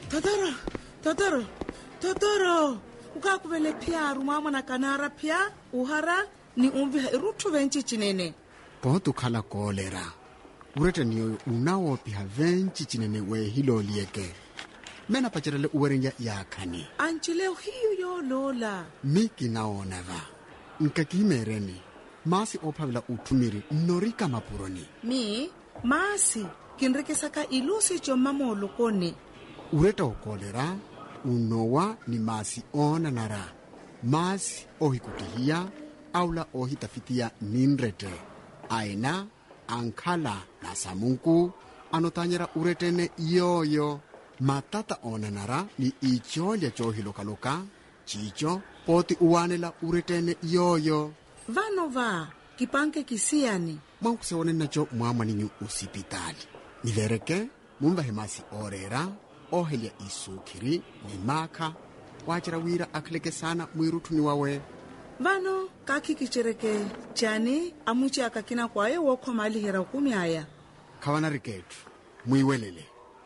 Totoro, ukakuvele pia rumama na kanara pia uhara ni umviha irutu venchi chinene. Potu kala kolera. Urete niyo unawo piha venchi chinene we hilo lieke. Mena pacharele uwerinja yakani. Anchileo hiyo yo lola. Miki naonava. Nkakimereni. Masi opavila utumiri norika mapuroni. Mi, masi, kinrike saka ilusi chomamo lokone. Ureta ukolera, unowa ni masi ona nara. Masi ohikutihia, aula ohitafitia ninrete. Aina, ankala na samunku, anotanyera uretene yoyo. Matata ona nara ni icholia chohilokaloka, chicho, poti uwanela uretene yoyo. Vanova, kipanke kisiani. Mwankusewane nacho mwama ninyu usipitali. Nivereke, mumba hemasi orera, ohelia isukiri, ni maka, wachira wira akleke sana mwirutu ni wawe. Vano, kaki kichereke, chani, amuchi akakina kwae woko mali hera ukumi haya. Kawana riketu, mwiwelele.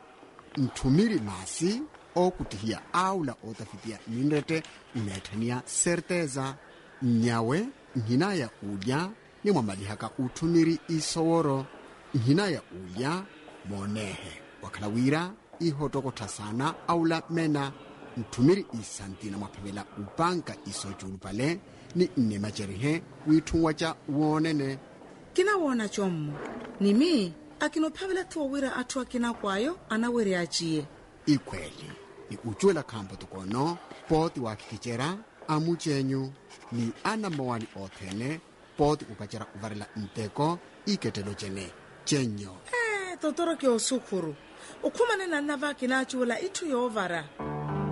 Ntumiri masi, o kutihia aula otafitia ninrete, unetania certeza. Nyawe, nhina ya uja, ni mwamalihaka utumiri isoworo. Nhina ya uja, monehe. Wakalawira, ihotokota sana, aula mena. Ntumiri isantina mwapavela upanka isojulu pale, ni nemacherihe, witungwacha uonene. Kina wona chomu. Nimi, akinopavela tuwawira atua kina kwayo, anawere achie. Ikweli, ni uchuela kampo tukono, poti wakikichera, amuchenyu, ni anamawani othene, poti upachera uvarela nteko, iketelo chene, chenyo. Totoro ke osukuru. Ukumane na nava kinachuela itu yovara.